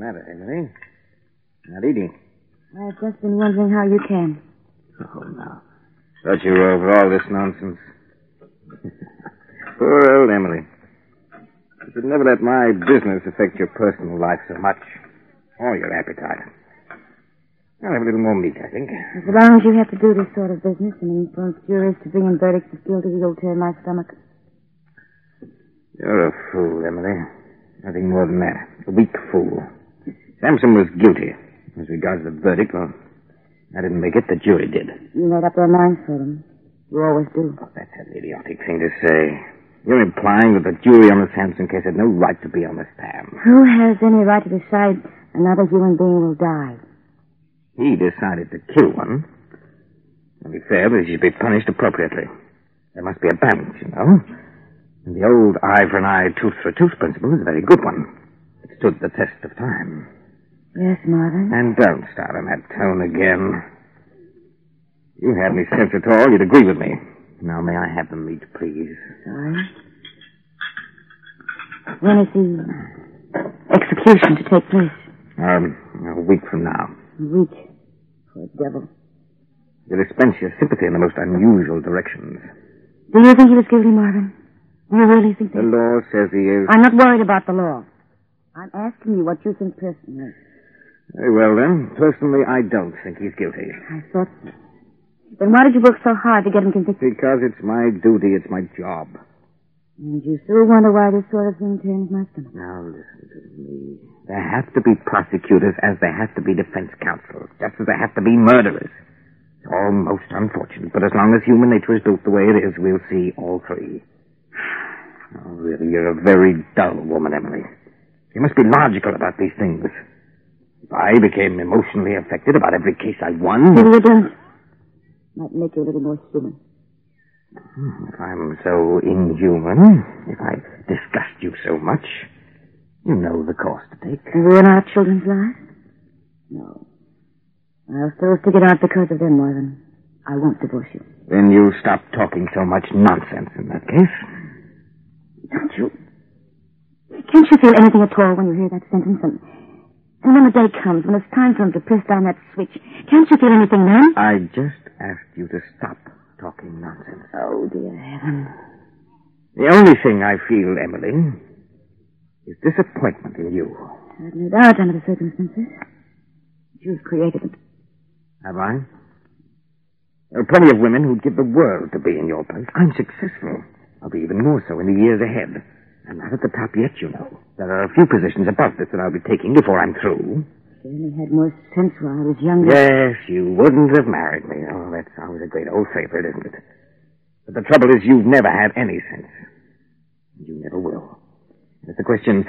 matter, Emily? Not eating. I've just been wondering how you can. Oh, now. Thought you were over all this nonsense. Poor old Emily. You should never let my business affect your personal life so much. Or your appetite. I'll have a little more meat, I think. As long as you have to do this sort of business and influence juries to bring in verdicts of guilty, you'll turn my stomach. You're a fool, Emily. Nothing more than that. A weak fool. Sampson was guilty. As regards the verdict, well, I didn't make it. The jury did. You made up their minds for them. You always do. Oh, that's an idiotic thing to say. You're implying that the jury on the Sampson case had no right to be on the stand. Who has any right to decide another human being will die? He decided to kill one. Only fair, but he should be punished appropriately. There must be a balance, you know. And the old eye for an eye, tooth for a tooth principle is a very good one. It stood the test of time. Yes, Marvin. And don't start on that tone again. If you had any sense at all, you'd agree with me. Now, may I have the meat, please? Sorry. When is the execution to take place? A week from now. A week. Poor devil. You dispense your sympathy in the most unusual directions. Do you think he was guilty, Marvin? Do you really think that? The law says he is. I'm not worried about the law. I'm asking you what you think personally. Very well, then. Personally, I don't think he's guilty. I thought so. Then why did you work so hard to get him convicted? Because it's my duty, it's my job. And you still wonder why this sort of thing turns my stomach. Now, listen to me. There have to be prosecutors as there have to be defense counsel, just as there have to be murderers. It's all most unfortunate, but as long as human nature is built the way it is, we'll see all three. Oh, really, you're a very dull woman, Emily. You must be logical about these things. If I became emotionally affected about every case I won... Diligence might make you a little more human. If I'm so inhuman, if I disgust you so much, you know the course to take. Ruin our children's lives? No. I'll still stick it out because of them, Marvin. I won't divorce you. Then you'll stop talking so much nonsense in that case. Don't you? Can't you feel anything at all when you hear that sentence? And when the day comes, when it's time for him to press down that switch, can't you feel anything then? I just asked you to stop talking nonsense. Oh, dear heaven. The only thing I feel, Emily, is disappointment in you. I've no doubt under the circumstances. You've created it. Have I? There are plenty of women who'd give the world to be in your place. I'm successful. I'll be even more so in the years ahead. I'm not at the top yet, you know. There are a few positions above this that I'll be taking before I'm through. You only had more sense when I was younger. Yes, you wouldn't have married me. Oh, that's always a great old favorite, isn't it? But the trouble is you've never had any sense. You never will. It's a question